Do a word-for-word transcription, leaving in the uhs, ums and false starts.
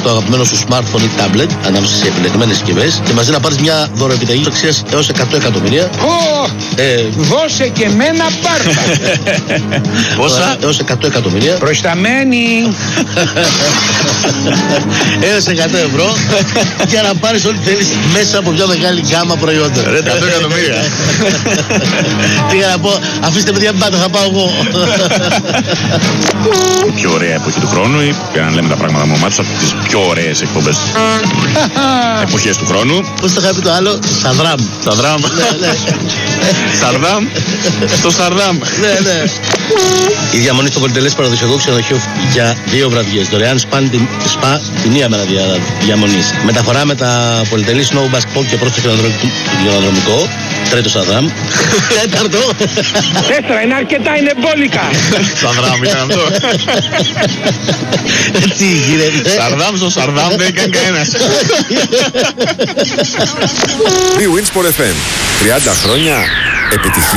το αγαπημένο σου smartphone ή tablet ανάμεσα σε επιλεγμένες συσκευές και μαζί να πάρεις μια δωροεπιταγή αξίας έως εκατό εκατομμύρια. Ω, Ε, δώσε και μένα πάρτα. Πόσα? Έως εκατό εκατομμύρια. Προσταμένη. Έως εκατό ευρώ για να πάρεις ό,τι θέλεις μέσα από μια μεγάλη γκάμα προϊόντων. Ρε, εκατό εκατομμύρια. Τι για να πω, αφήστε παιδιά μην πάτε, θα πάω εγώ. Η πιο ωραία εποχή του χρόνου, ή αν λέμε τα πράγματα με όνομά τους, από τις πιο ωραίες εκπομπές εποχές του χρόνου. Πώς το είχα πει το άλλο, Σαδράμ. Σαδράμ. Ναι, ναι. Σαρδάμ. Στο Σαρδάμ. Ναι, ναι. Η διαμονή στο πολυτελές παραδοσιακό ξενοδοχείο για δύο βραδιές. Δωρεάν σπα την, σπα την μία μέρα δια, διαμονής. Μεταφορά με τα πολυτελή snowback pop και πρόσθετο χιονοδρομικό. Τρίτο Σαδράμ. Τέταρτο. Τέσσερα είναι αρκετά, είναι μπόλικα. Σαρδάμ ήταν αυτό. Τι γίνεται. Σαρδάμ στο Σαρδάμ δεν έκανε κανένας. Big Wins Sport εφ εμ. τριάντα χρόνια επιτυχία.